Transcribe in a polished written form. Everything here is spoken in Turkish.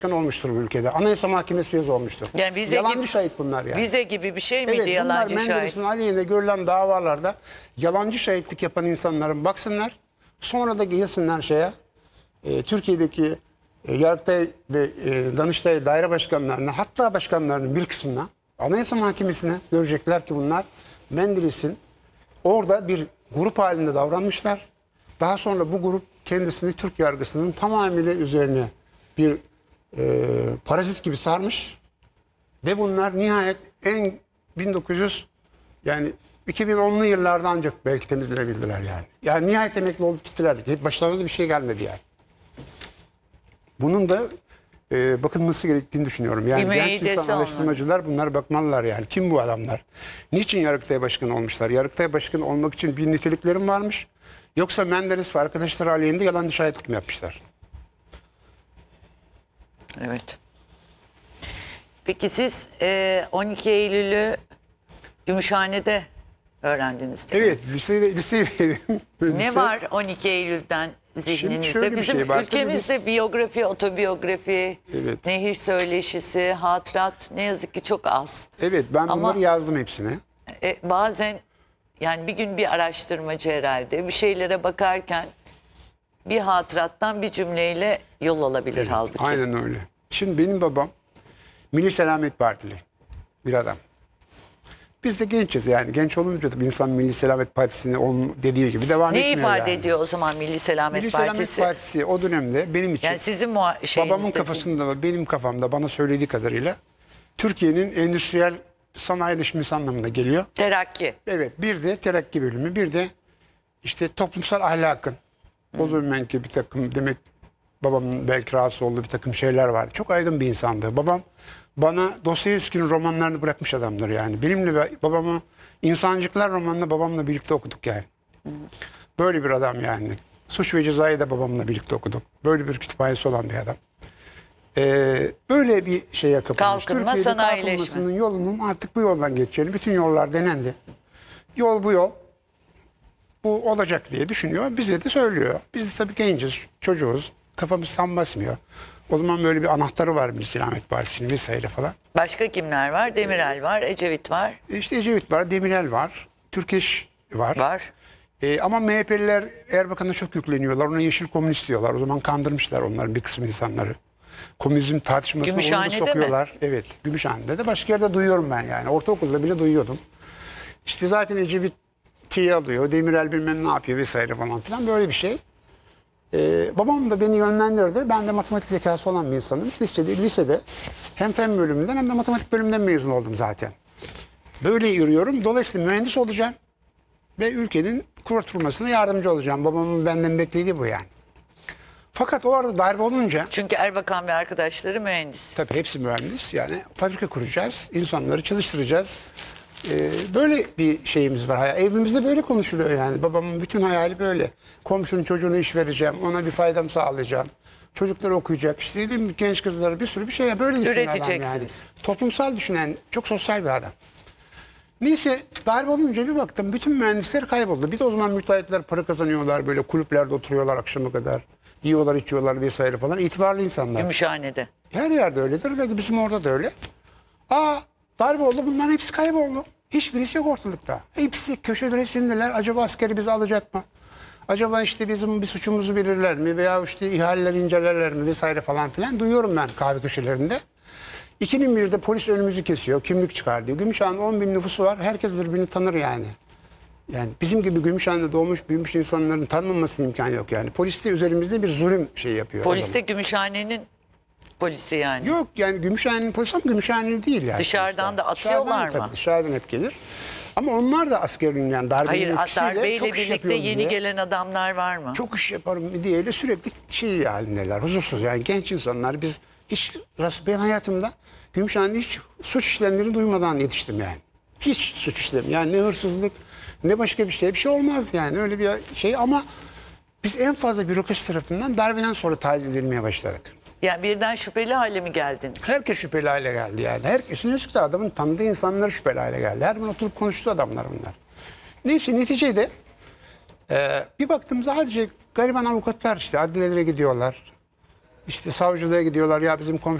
olmuştur bu ülkede. Anayasa Mahkemesi üyesi olmuştur. Yani Yalancı şahit bunlar yani. Vize gibi bir şey miydi Evet, yalancı bunlar şahit? Menderes'in aleyhine görülen davalarda yalancı şahitlik yapan insanların baksınlar. Sonra da gelsinler Türkiye'deki Yargıtay ve Danıştay daire başkanlarına, hatta başkanlarının bir kısmına, Anayasa Mahkemesi'ne görecekler ki bunlar Menderes'in orada bir grup halinde davranmışlar. Daha sonra bu grup kendisini Türk yargısının tamamıyla üzerine bir parazit gibi sarmış. Ve bunlar nihayet 2010'lu yıllarda ancak belki temizlenebildiler yani. Yani nihayet emekli olup gittiler. Başlarına da bir şey gelmedi yani. Bunun da bakılması gerektiğini düşünüyorum. Yani genç insan araştırmacılar bunlara bakmalılar yani. Kim bu adamlar? Niçin Yargıtay Başkanı olmuşlar? Yargıtay Başkanı olmak için bir niteliklerim varmış. Yoksa Menderes ve arkadaşları aleyhinde yalancı şahitlik mi yapmışlar? Evet. Peki siz 12 Eylül'ü Gümüşhane'de öğrendiniz değil mi? Evet, lisedeydim. Ne var 12 Eylül'den zihninizde? Bizim ülkemizde biyografi, otobiyografi, evet, nehir söyleşisi, hatırat ne yazık ki çok az. Evet, ben bunları yazdım hepsine. Bazen yani bir gün bir araştırmacı herhalde bir şeylere bakarken bir hatırattan bir cümleyle yol alabilir, evet, halbuki. Aynen öyle. Şimdi benim babam Milli Selamet Partili bir adam. Biz de gençiz yani. Genç olunca da insan Milli Selamet Partisi'ne onun dediği gibi devam etmiyor. Ne ifade ediyor o zaman Milli Selamet Partisi? Milli Selamet Partisi o dönemde benim için, yani sizin babamın kafasında ve benim kafamda bana söylediği kadarıyla Türkiye'nin endüstriyel sanayileşmesi anlamına geliyor. Terakki. Evet, bir de terakki bölümü, bir de işte toplumsal ahlakın. O zamanki bir takım, demek babamın belki rahatsız olduğu bir takım şeyler vardı. Çok aydın bir insandı. Babam bana Dostoyevski'nin romanlarını bırakmış adamdır yani. Benimle babamı İnsancıklar romanını babamla birlikte okuduk yani. Böyle bir adam yani. Suç ve Ceza'yı da babamla birlikte okuduk. Böyle bir kütüphanesi olan bir adam. Böyle bir şeye kapılmış. Kalkınma, Türkiye'de sanayileşme. kalkınmasının yolunun artık bu yoldan geçeceğini, bütün yollar denendi. Yol bu yol. Bu olacak diye düşünüyor. Bize de söylüyor. Biz de tabii genciz, çocuğuz. Kafamız tam basmıyor. O zaman böyle bir anahtarı var Milli Selamet Partisi'nin vesaire falan. Başka kimler var? Demirel var, Ecevit var. İşte Ecevit var, Demirel var, Türkeş var. Var. Ama MHP'liler Erbakan'a çok yükleniyorlar. Ona yeşil komünist diyorlar. O zaman kandırmışlar onların bir kısım insanları. Komünizm tartışmasına onu da sokuyorlar. Mi? Evet, Gümüşhane'de de başka yerde duyuyorum ben yani. Ortaokulda bile duyuyordum. İşte zaten Ecevit T'yi alıyor, Demirel bilmem ne yapıyor vesaire falan filan, böyle bir şey. Babam da beni yönlendirdi. Ben de matematik zekası olan bir insanım. Lisede hem fen bölümünden hem de matematik bölümünden mezun oldum zaten. Böyle yürüyorum. Dolayısıyla mühendis olacağım ve ülkenin kurtulmasına yardımcı olacağım. Babamın benden beklediği bu yani. Fakat o arada darbe olunca... Çünkü Erbakan ve arkadaşları mühendis. Tabii hepsi mühendis. Yani fabrika kuracağız, insanları çalıştıracağız. Böyle bir şeyimiz var. Evimizde böyle konuşuluyor yani. Babamın bütün hayali böyle. Komşunun çocuğuna iş vereceğim, ona bir faydam sağlayacağım. Çocuklar okuyacak, işte dedim, genç kızlara bir sürü bir şey. Böyle düşünen adam yani. Toplumsal düşünen, çok sosyal bir adam. Neyse, darbe olunca bir baktım bütün mühendisler kayboldu. Bir de o zaman müteahhitler para kazanıyorlar, böyle kulüplerde oturuyorlar akşama kadar. Yiyorlar, içiyorlar vesaire falan. İtibarlı insanlar. Gümüşhane'de. Her yerde öyledir de bizim orada da öyle. Darbe oldu, bunların hepsi kayboldu. Hiçbirisi yok ortalıkta. Hepsi köşelere sindiler. Acaba askeri bizi alacak mı? Acaba işte bizim bir suçumuzu bilirler mi? Veya işte ihaleleri incelerler mi? Vesaire falan filan. Duyuyorum ben kahve köşelerinde. 2001'de polis önümüzü kesiyor. Kimlik çıkar diyor. Gümüşhane'de 10 bin nüfusu var. Herkes birbirini tanır yani. Yani bizim gibi Gümüşhane'de doğmuş, büyümüş insanların tanınmamasının imkanı yok yani. Polis de üzerimizde bir zulüm şey yapıyor. Polis de Gümüşhane'nin polisi yani. Yok yani Gümüşhane'nin polisi ama Gümüşhaneli değil yani. Dışarıdan da atıyorlar mı? Tabii, dışarıdan hep gelir. Ama onlar da askerin yani darbenin etkisiyle darbeyle çok iş birlikte yeni diye, gelen adamlar var mı? çok iş yaparım diye de sürekli şey halindeler, huzursuz yani genç insanlar. Ben hayatımda Gümüşhane'de hiç suç işlemlerini duymadan yetiştim yani. Hiç suç işlemi yani, ne hırsızlık ne başka bir şey olmaz yani, öyle bir şey. Ama biz en fazla bürokrasi tarafından darbeden sonra taciz edilmeye başladık. Yani birden şüpheli hale mi geldiniz? Herkes şüpheli hale geldi yani. Herkesin üstü adamın tanıdığı insanlar şüpheli hale geldi. Her gün oturup konuştu adamlar bunlar. Neyse, neticede bir baktım sadece gariban avukatlar işte adliyelere gidiyorlar. İşte savcılığa gidiyorlar, ya bizim